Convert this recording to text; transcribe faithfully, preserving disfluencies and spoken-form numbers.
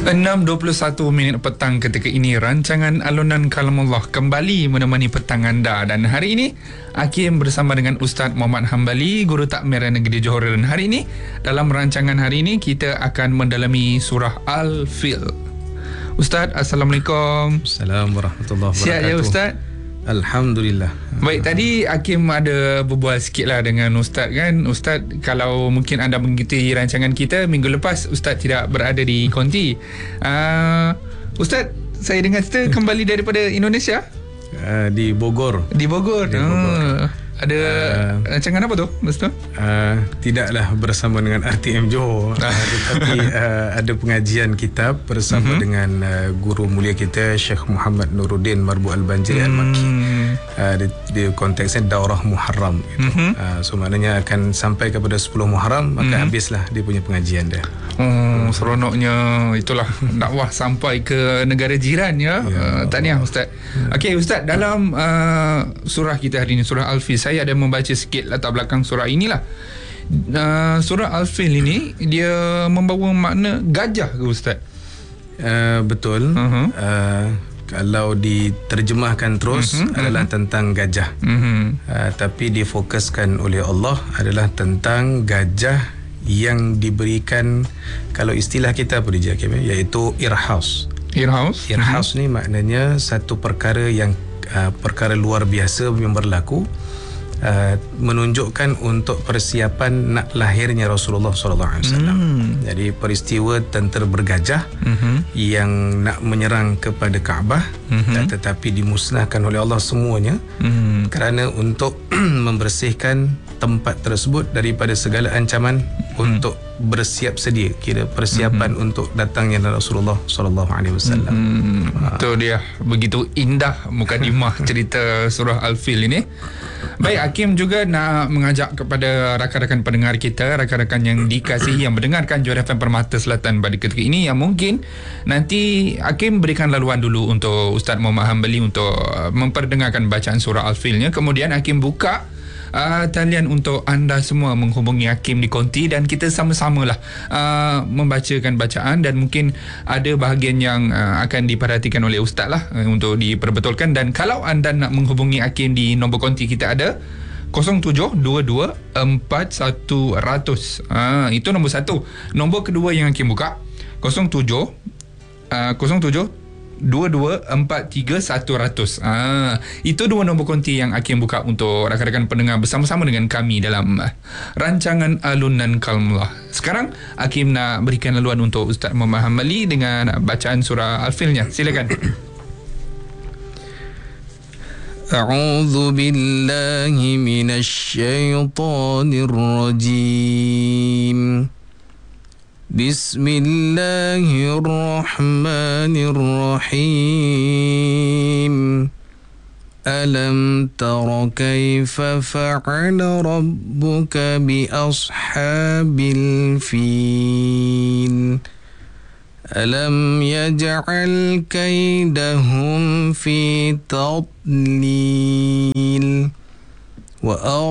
enam dua puluh satu minit petang ketika ini rancangan Alunan Kalamullah kembali menemani petang anda, dan hari ini Hakim bersama dengan Ustaz Muhammad Hambali, Guru Takmir Negeri Johor. Dan hari ini dalam rancangan hari ini kita akan mendalami surah Al-Fil. Ustaz, Assalamualaikum. Assalamualaikum warahmatullahi wabarakatuh. Sihat ya Ustaz? Alhamdulillah. Baik, tadi Hakim ada berbual sikit lah dengan Ustaz kan. Ustaz, kalau mungkin anda mengikuti rancangan kita minggu lepas, Ustaz tidak berada di konti. uh, Ustaz, saya dengar cerita kembali daripada Indonesia. uh, Di Bogor. Di Bogor, Di Bogor. Uh, Ada uh, rancangan apa tu? Betul? Uh, tidaklah bersama dengan R T M Johor, uh, tetapi uh, ada pengajian kitab bersama uh-huh. dengan uh, guru mulia kita Syekh Muhammad Nuruddin Marbu Al-Banjiri hmm. Al-Makki. uh, di, di konteksnya Daurah Muharram gitu. uh-huh. uh, So maknanya akan sampai kepada sepuluh Muharram, maka uh-huh. habislah dia punya pengajian dia. Oh, seronoknya. Itulah dakwah sampai ke negara jiran ya. ya uh, tahniah Ustaz. ya. Okey Ustaz, dalam uh, surah kita hari ini, surah Al-Fil, saya ada membaca sikit latar belakang surah inilah. Uh, surah Al-Fil ini dia membawa makna gajah ke Ustaz? Uh, betul. Uh-huh. Uh, kalau diterjemahkan terus uh-huh. adalah uh-huh. tentang gajah. Uh-huh. Uh, tapi difokuskan oleh Allah adalah tentang gajah yang diberikan, kalau istilah kita apa dia, iaitu irhaus. Irhaus? Irhaus uh-huh. ni maknanya satu perkara yang uh, perkara luar biasa yang berlaku, uh, menunjukkan untuk persiapan nak lahirnya Rasulullah sallallahu alaihi wasallam. Hmm. Jadi peristiwa tentera bergajah uh-huh. yang nak menyerang kepada Kaabah, uh-huh. tetapi dimusnahkan oleh Allah semuanya, uh-huh. kerana untuk membersihkan tempat tersebut daripada segala ancaman, hmm. untuk bersiap sedia, kira persiapan hmm. untuk datangnya Rasulullah sallallahu alaihi wasallam. Hmm. Itu dia, begitu indah mukadimah cerita surah Al-Fil ini. Baik, Hakim juga nak mengajak kepada rakan-rakan pendengar kita, rakan-rakan yang dikasihi yang mendengarkan Johor F M Permata Selatan pada ketika ini, yang mungkin nanti Hakim berikan laluan dulu untuk Ustaz Muhammad Hambali untuk memperdengarkan bacaan surah Al-Filnya. Kemudian Hakim buka Uh, talian untuk anda semua menghubungi Hakim di konti, dan kita sama-samalah uh, membacakan bacaan, dan mungkin ada bahagian yang uh, akan diperhatikan oleh Ustaz lah uh, untuk diperbetulkan. Dan kalau anda nak menghubungi Hakim di nombor konti kita ada kosong tujuh dua dua empat satu ratus. uh, Itu nombor satu. Nombor kedua yang Hakim buka kosong tujuh uh, kosong tujuh dua dua empat tiga satu ratus. Ah, itu dua nombor konti yang Hakim buka untuk rakan-rakan pendengar bersama-sama dengan kami dalam rancangan Alunan Kalamullah. Sekarang Hakim nak berikan laluan untuk Ustaz Muhammad Hambali dengan bacaan surah Al-Filnya. Silakan. A'udzu billahi minasy syaithanir rajim. Bismillahirrahmanirrahim. Alam tara kaifa fa'ala rabbuka bi ashabil fil. Alam yaj'al kaidahum fi tadlil. Wa